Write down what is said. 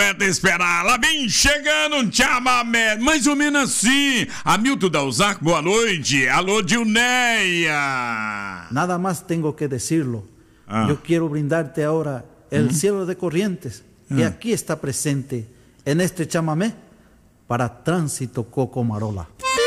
Até esperar, lá vem chegando um chamamé, mais ou menos assim. Hamilton Dalzac, boa noite. Alô, Dilneia. Nada más tengo que decirlo. Yo quiero brindarte ahora el cielo de Corrientes, que aquí está presente en este chamamé para Tránsito Coco Marola.